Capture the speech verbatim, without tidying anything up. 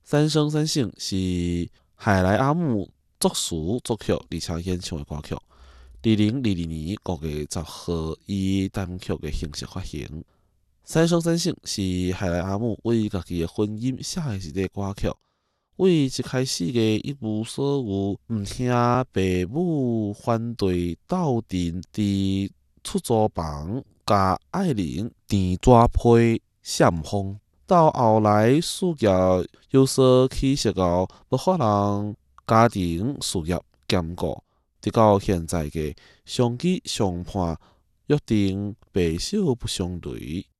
三生三世是海莱阿姆作词作曲而且演唱的歌曲。二零二二年五月十号以单曲的形式发行。三生三世是海莱阿姆为家己的婚姻写的一个歌曲。为一开始的一无所有，毋听爸母反对斗阵，伫出租房甲爱人填纸批闪风。到后来事业有所起色后，无法人家庭事业兼顾，直到现在嘅相依相伴，约定白首不相离。